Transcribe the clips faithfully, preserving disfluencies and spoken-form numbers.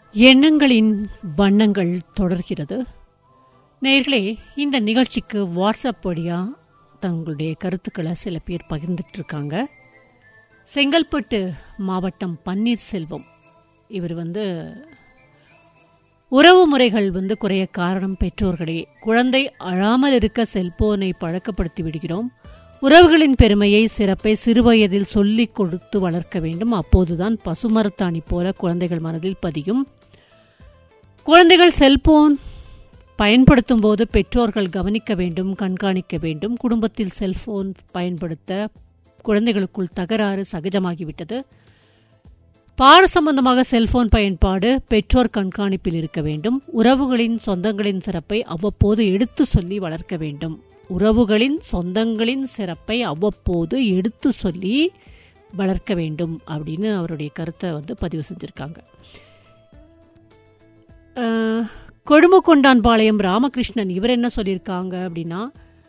எண்ணங்களின் வண்ணங்கள் தொடர்கிறது. நேயர்களே, இந்த நிகழ்ச்சிக்கு வாட்ஸ்அப் வழியா தங்களுடைய கருத்துக்களை சில பேர் பகிர்ந்துட்டு இருக்காங்க. செங்கல்பட்டு மாவட்டம் பன்னீர்செல்வம் இவர் வந்து உறவு முறைகள் வந்து குறைய காரணம் பெற்றோர்களே. குழந்தை அழாமல் இருக்க செல்போனை பழக்கப்படுத்தி விடுகிறோம். உறவுகளின் பெருமையை சிறப்பை சிறுவயதில் சொல்லிக் கொடுத்து வளர்க்க வேண்டும். அப்போதுதான் பசுமரத்தாணி போல குழந்தைகள் மனதில் பதியும். குழந்தைகள் செல்போன் பயன்படுத்தும் போது பெற்றோர்கள் கவனிக்க வேண்டும், கண்காணிக்க வேண்டும். குடும்பத்தில் செல்போன் பயன்படுத்த குழந்தைகளுக்குள் தகராறு சகஜமாகிவிட்டது. பாட சம்பந்தமாக செல்போன் பயன்பாடு பெற்றோர் கண்காணிப்பில் இருக்க வேண்டும். உறவுகளின் சொந்தங்களின் சிறப்பை அவ்வப்போது எடுத்து சொல்லி வளர்க்க வேண்டும். உறவுகளின் சொந்தங்களின் சிறப்பை அவ்வப்போது எடுத்து சொல்லி வளர்க்க வேண்டும் அப்படின்னு அவருடைய கருத்தை வந்து பதிவு செஞ்சிருக்காங்க. கொழும்புகொண்டான்பாளையம் ராமகிருஷ்ணன் இவர் என்ன சொல்லியிருக்காங்க அப்படின்னா,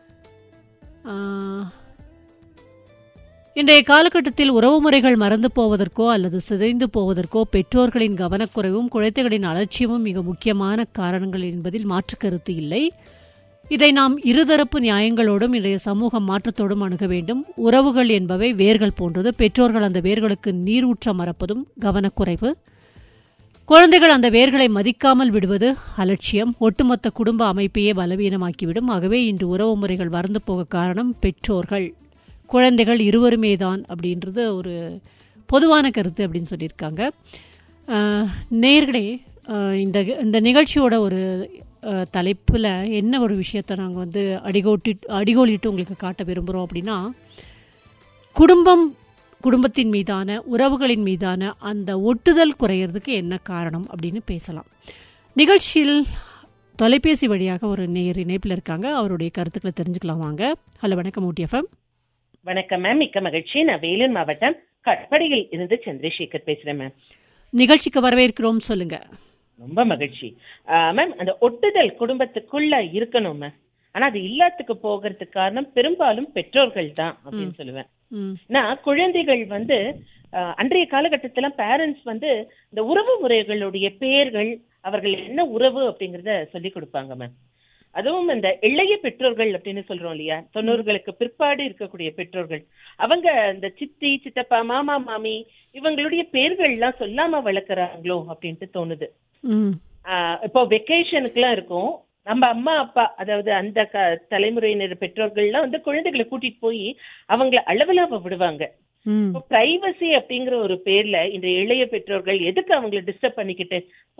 இன்றைய காலகட்டத்தில் உறவுமுறைகள் மறந்து போவதற்கோ அல்லது சிதைந்து போவதற்கோ பெற்றோர்களின் கவனக்குறைவும் குழந்தைகளின் அலட்சியமும் மிக முக்கியமான காரணங்கள் என்பதில் மாற்று கருத்து இல்லை. இதை நாம் இருதரப்பு நியாயங்களோடும் இன்றைய சமூக மாற்றத்தோடும் அணுக வேண்டும். உறவுகள் என்பவை வேர்கள் போன்றது. பெற்றோர்கள் அந்த வேர்களுக்கு நீரூற்ற மறப்பதும் கவனக்குறைவு. குழந்தைகள் அந்த வேர்களை மதிக்காமல் விடுவது அலட்சியம். ஒட்டுமொத்த குடும்ப அமைப்பையே பலவீனமாக்கிவிடும். ஆகவே இன்று உறவு முறைகள் மறந்து போக காரணம் பெற்றோர்கள், குழந்தைகள் இருவருமே தான் அப்படின்றது ஒரு பொதுவான கருத்து அப்படின்னு சொல்லியிருக்காங்க. நேயர்களே, இந்த இந்த நிகழ்ச்சியோட ஒரு தலைப்பில் என்ன ஒரு விஷயத்தை நாங்கள் வந்து அடிகோட்டி அடிகோலிட்டு உங்களுக்கு காட்ட விரும்புகிறோம் அப்படின்னா, குடும்பம் குடும்பத்தின் மீதான உறவுகளின் மீதான அந்த ஒட்டுதல் குறையிறதுக்கு என்ன காரணம் அப்படின்னு பேசலாம். நிகழ்ச்சியில் தொலைபேசி வழியாக ஒரு நேயர் இணைப்பில் இருக்காங்க. அவருடைய கருத்துக்களை தெரிஞ்சுக்கலாம் வாங்க. ஹலோ, வணக்கம் ஊட்டி எஃப்எம். வணக்கம் மேம், மிக்க மகிழ்ச்சி. நான் வேலூர் மாவட்டம் கட்படியில் இருந்து சந்திரசேகர் பேசுறேன் மேம். நிகழ்ச்சிக்கு வரவேற்கிறோம், சொல்லுங்க. ரொம்ப மகிழ்ச்சி மேம். அந்த ஒட்டுதல் குடும்பத்துக்குள்ள இருக்கணும் மேம். ஆனா அது இல்லாததுக்கு போகிறதுக்கு காரணம் பெரும்பாலும் பெற்றோர்கள் தான் அப்படின்னு சொல்லுவேன். நான் குழந்தைகள் வந்து அன்றைய காலகட்டத்தில பேரண்ட்ஸ் வந்து இந்த உறவு முறைகளுடைய பெயர்கள், அவர்கள் என்ன உறவு அப்படிங்கறத சொல்லி கொடுப்பாங்க மேம். அதுவும் இந்த இளைய பெற்றோர்கள் அப்படின்னு சொல்றோம் இல்லையா, தொண்ணூறுகளுக்கு பிற்பாடு இருக்கக்கூடிய பெற்றோர்கள், அவங்க இந்த சித்தி, சித்தப்பா, மாமா, மாமி இவங்களுடைய பெயர்கள் எல்லாம் சொல்லாம வளர்க்குறாங்களோ அப்படின்ட்டு தோணுது. இப்போ வெக்கேஷனுக்கு எல்லாம் இருக்கும், நம்ம அம்மா அப்பா அதாவது அந்த தலைமுறையினர் பெற்றோர்கள்லாம் வந்து குழந்தைகளை கூட்டிட்டு போய் அவங்களை அளவலாவ விடுவாங்க. பிரைவசி அப்படிங்கிற ஒரு பேர்ல இந்த இளைய பெற்றோர்கள் எதுக்கு அவங்களை டிஸ்டர்ப் பண்ணிக்கிட்டு